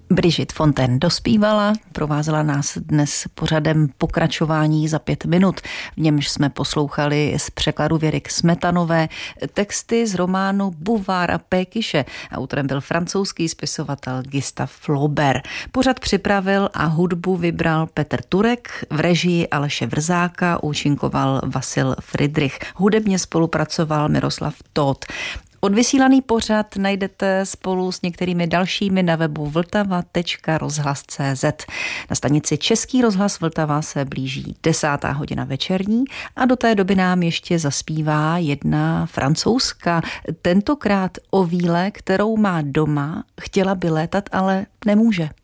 Brigitte Fontaine dospívala, provázela nás dnes pořadem Pokračování za 5 minut. V němž jsme poslouchali z překladu Věry Smetanové texty z románu Bouvard a Pékyše. Autorem byl francouzský spisovatel Gustave Flaubert. Pořad připravil a hudbu vybral Petr Turek, v režii Aleše Vrzáka účinkoval Vasil Fridrich. Hudebně spolupracoval Miroslav Tóth. Odvysílaný pořad najdete spolu s některými dalšími na webu vltava.rozhlas.cz. Na stanici Český rozhlas Vltava se blíží 10. hodina večerní a do té doby nám ještě zaspívá jedna francouzska, tentokrát o víle, kterou má doma, chtěla by létat, ale nemůže.